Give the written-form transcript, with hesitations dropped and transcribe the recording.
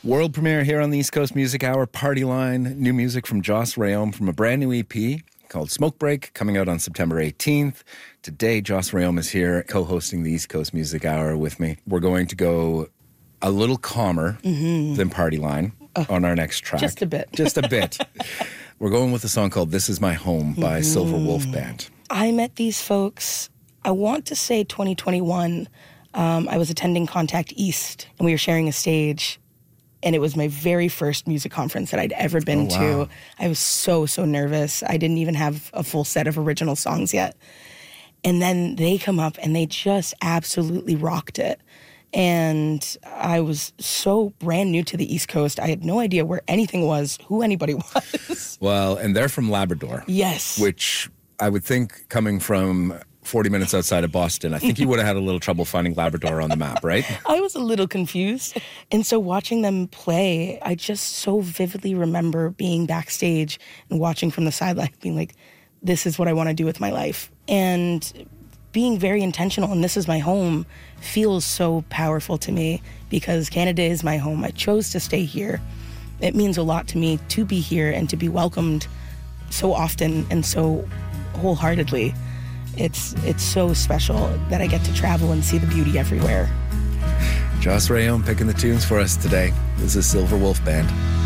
World premiere here on the East Coast Music Hour, Party Line. New music from Joss Rayom from a brand new EP called Smoke Break, coming out on September 18th. Today, Joss Rayom is here co-hosting the East Coast Music Hour with me. We're going to go a little calmer than Party Line on our next track. Just a bit. Just a bit. We're going with a song called This Is My Home by Silver Wolf Band. I met these folks, I want to say 2021. I was attending Contact East, and we were sharing a stage. And it was my very first music conference that I'd ever been to. I was so nervous. I didn't even have a full set of original songs yet. And then they come up and they just absolutely rocked it. And I was so brand new to the East Coast. I had no idea where anything was, who anybody was. Well, and they're from Labrador. Yes. Which I would think coming from 40 minutes outside of Boston, I think you would have had a little trouble finding Labrador on the map, right? I was a little confused. And so watching them play, I just so vividly remember being backstage and watching from the sideline, being like, this is what I want to do with my life. And being very intentional, and this is my home, feels so powerful to me because Canada is my home. I chose to stay here. It means a lot to me to be here and to be welcomed so often and so wholeheartedly. It's so special that I get to travel and see the beauty everywhere. Joss Rayom picking the tunes for us today. This is Silver Wolf Band.